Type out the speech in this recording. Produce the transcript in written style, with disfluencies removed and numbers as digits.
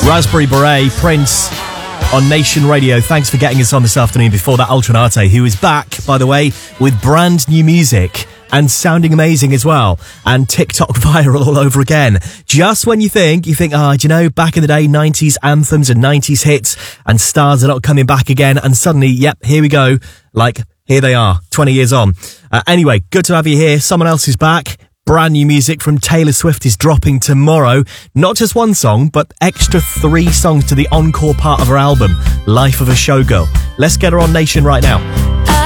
Raspberry Beret, Prince on Nation Radio. Thanks for getting us on this afternoon. Before that, Ultranate, who is back, by the way, with brand new music and sounding amazing as well, and TikTok viral all over again. Just when you think, do you know, back in the day, 90s anthems and 90s hits and stars are not coming back again, and suddenly, yep, here we go. Like, here they are, 20 years on. Anyway, good to have you here. Someone else is back. Brand new music from Taylor Swift is dropping tomorrow. Not just one song, but extra 3 songs to the encore part of her album, Life of a Showgirl. Let's get her on Nation right now.